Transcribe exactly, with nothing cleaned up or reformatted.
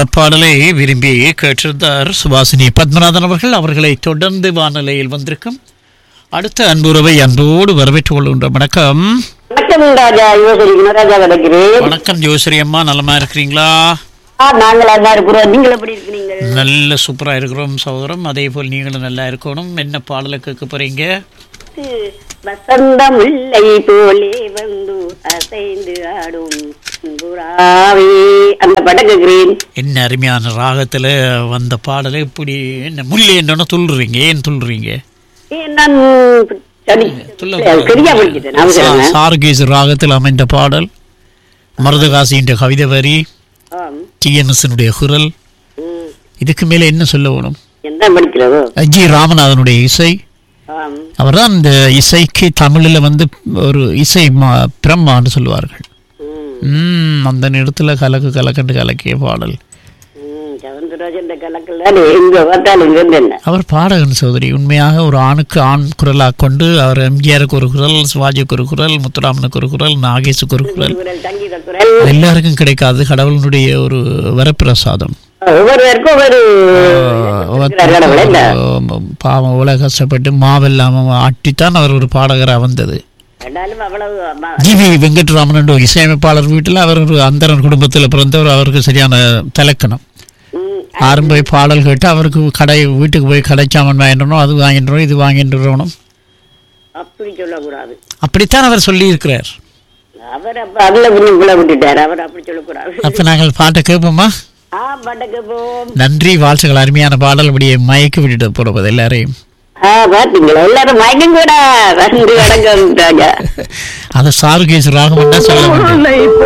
பாடலை விரும்பி கேட்டிருந்தார் சுபாசினி பத்மநாதன் அவர்கள். அவர்களை தொடர்ந்து வானொலியில் வந்திருக்கும் அடுத்த அன்புறவை அன்போடு வரவேற்றுக் கொள்கின்ற வணக்கம். வணக்கம் ராஜா, யோசரி குணராஜா கிடைக்கிறேன். வணக்கம் ஜோசரி அம்மா, நலமா இருக்கிறீங்களா? நாங்கள் நல்லா இருக்கிறோம். நீங்கள் எப்படி இருக்கிறீங்க? நல்ல சூப்பரா இருக்கிறோம் சகோதரம். அதே போல் நீங்களும் நல்லா இருக்கணும். என்ன பாடலை கேட்க போறீங்க? வசந்த முல்லை போலே வந்து அசைந்து ஆடும் புறாவே, அந்த படம் கேட்கிறேன். என்ன அருமையான ராகத்துல வந்த பாடலை இப்படி என்ன முல்லை என்ன துள்ளுறீங்க? ஏன் துள்ளுறீங்க? நான் சரியா படிக்கிறேன். சார்கேஸ் ராகத்தில் அமைந்த பாடல், மருதகாசியின் கவிதை வரி, டிஎன்எஸ்னுடைய குரல். இதுக்கு மேல என்ன சொல்ல வேணும்? என்ன படிக்கிறதோ ஜி ராமநாதனுடைய இசை. அவர் தான் இந்த இசைக்கு தமிழில் வந்து ஒரு இசை பிரம்மான்னு சொல்லுவார்கள். உம் அந்த நேரத்துல கலக்கு கலக்கண்டு கலக்கிய பாடல். அவர் பாடகன் சோதரி. உண்மையாக ஒரு ஆணுக்கு ஆண் குரலாக கொண்டு அவர் எம்ஜிஆருக்கு ஒரு குரல், சிவாஜிக்கு ஒரு குரல், முத்துராமனுக்கு ஒரு குரல், நாகேஷுக்கு ஒரு குரல். எல்லாருக்கும் கிடைக்காது, கடவுளுடைய ஒரு வரப்பிரசாதம். பாவம் எவ்வளவு கஷ்டப்பட்டு மாவெல்லாம் ஆட்டித்தான் அவர் ஒரு பாடகராக வந்தது. ஜி வி வெங்கட்ராமன் இசையமைப்பாளர் வீட்டில் அவர் ஒரு அந்தரன் குடும்பத்தில் பிறந்தவர். அவருக்கு சரியான தலக்கணம். யாரும் போய் பாடல் கேட்டு அவருக்கு கடை வீட்டுக்கு போய் கடை சாமான் வாங்கிடணும், அது வாங்கிடுறோம், இது வாங்கிட்டுறோம், அப்படி சொல்லக்கூடாது. அப்படித்தான் அவர் சொல்லி இருக்கிறார். அப்ப நாங்கள் பாட்டை கேட்போமா? நன்றி, வாழ்த்துக்கள். அருமையான பாடல். அப்படியே மயக்கி விட்டுட்டு போறது எல்லாரையும். எல்லாரும் அதை சாருகேஸ் ராகம் சொல்ல முடியும்.